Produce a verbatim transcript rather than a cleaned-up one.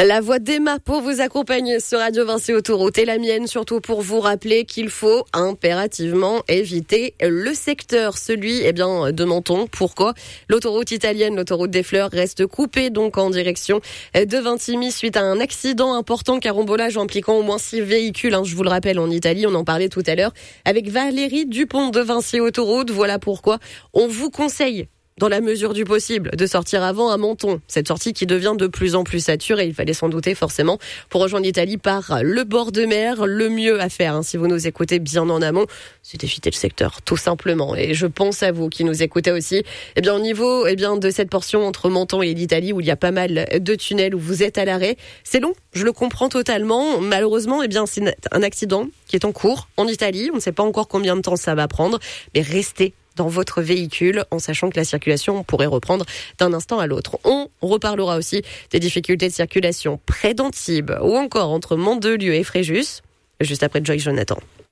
La voix d'Emma pour vous accompagner sur Radio Vinci Autoroute et la mienne surtout pour vous rappeler qu'il faut impérativement éviter le secteur, celui eh bien, de Menton. Pourquoi ? L'autoroute italienne, l'autoroute des Fleurs, reste coupée donc en direction de Vintimille suite à un accident important, carambolage impliquant au moins six véhicules. Hein, je vous le rappelle, en Italie, on en parlait tout à l'heure avec Valérie Dupont de Vinci Autoroute. Voilà pourquoi on vous conseille, dans la mesure du possible, de sortir avant à Menton. Cette sortie qui devient de plus en plus saturée, il fallait s'en douter forcément. Pour rejoindre l'Italie par le bord de mer, le mieux à faire, hein, si vous nous écoutez bien en amont, c'est d'éviter le secteur, tout simplement. Et je pense à vous qui nous écoutez aussi. Eh bien, au niveau eh bien, de cette portion entre Menton et l'Italie, où il y a pas mal de tunnels, où vous êtes à l'arrêt, c'est long, je le comprends totalement. Malheureusement, eh bien, c'est un accident qui est en cours en Italie. On ne sait pas encore combien de temps ça va prendre, mais restez dans votre véhicule, en sachant que la circulation pourrait reprendre d'un instant à l'autre. On reparlera aussi des difficultés de circulation près d'Antibes ou encore entre Mandelieu et Fréjus, juste après Joy Jonathan.